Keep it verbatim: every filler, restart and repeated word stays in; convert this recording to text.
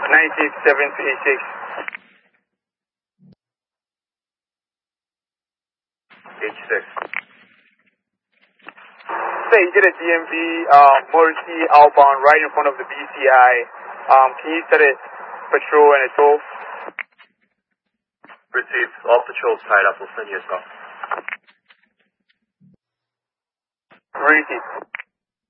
nine six seven two eight six. H six. Say you did a D M V, uh, Morrissey outbound right in front of the B C I. Um, can you set a patrol and a toll? Received. All patrols tied up. We'll send you a call. Receive.